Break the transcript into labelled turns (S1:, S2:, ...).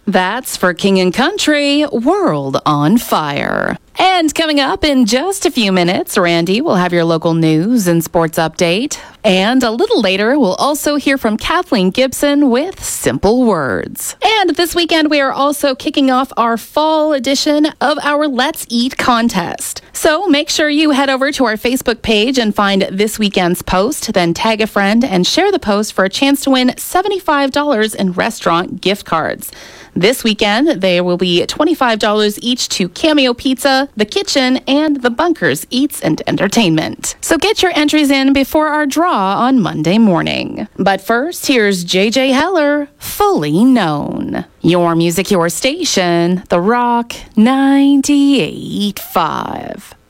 S1: That's for King and Country, World on Fire. And coming up in just a few minutes, Randy will have your local news and sports update. And a little later, we'll also hear from Kathleen Gibson with Simple Words. And this weekend, we are also kicking off our fall edition of our Let's Eat contest. So make sure you head over to our Facebook page and find this weekend's post, then tag a friend and share the post for a chance to win $75 in restaurant gift cards. This weekend, there will be $25 each to Cameo Pizza, The Kitchen, and The Bunkers Eats and Entertainment. So get your entries in before our draw on Monday morning. But first, here's JJ Heller, Fully Known. Your music, your station, The Rock 98.5.